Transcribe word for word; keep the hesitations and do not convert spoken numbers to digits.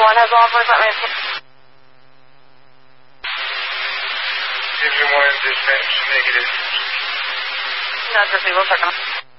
one has offers. Let me... Division one, dispatch, negative. No, just leave. We'll check them.